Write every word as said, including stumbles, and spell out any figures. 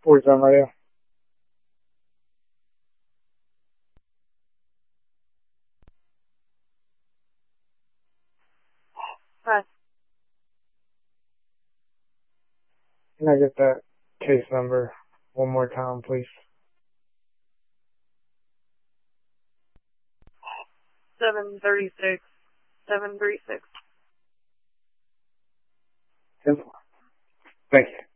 forty-seven radio. Hi. Can I get that case number one more time, please? Seven thirty-six, seven three six. Thank you.